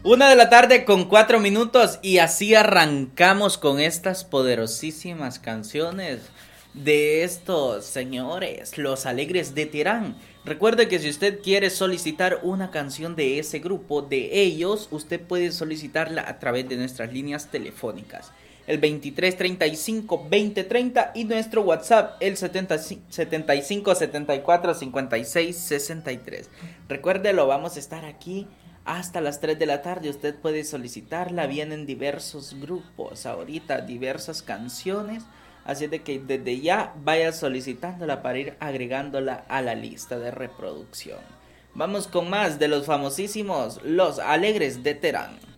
1 de la tarde con 4 minutos y así arrancamos con estas poderosísimas canciones de estos señores, los Alegres de Terán. Recuerde que si usted quiere solicitar una canción de ese grupo, de ellos, usted puede solicitarla a través de nuestras líneas telefónicas. El 2335-2030 y nuestro WhatsApp, el 7574-5663. Recuérdelo, vamos a estar aquí hasta las 3 de la tarde. Usted puede solicitarla, vienen diversos grupos ahorita, diversas canciones. Así de que desde ya vaya solicitándola para ir agregándola a la lista de reproducción. Vamos con más de los famosísimos Los Alegres de Terán.